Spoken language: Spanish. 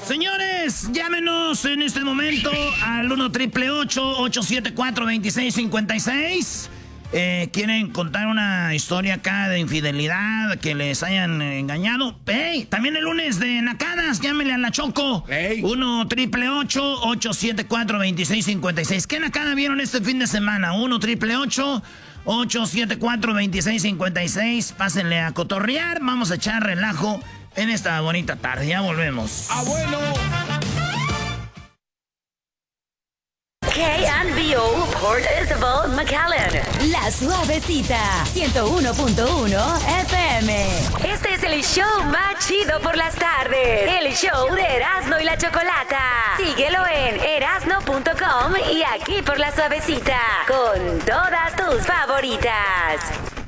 Señores, llámenos en este momento al 1-888-874-2656. Quieren contar una historia acá de infidelidad, que les hayan engañado. Hey, también el lunes de Nacadas, llámenle a la Choco. Hey. 1-888-874-2656. ¿Qué Nacada vieron este fin de semana? 1-888-874-2656. Pásenle a cotorrear. Vamos a echar relajo en esta bonita tarde. Ya volvemos. ¡Abuelo! KNBO Port Isabel, McAllen. La Suavecita, 101.1 FM. Este es el show más chido por las tardes. El show de Erasmo y la Chocolata. Síguelo en erasno.com y aquí por La Suavecita. Con todas tus favoritas.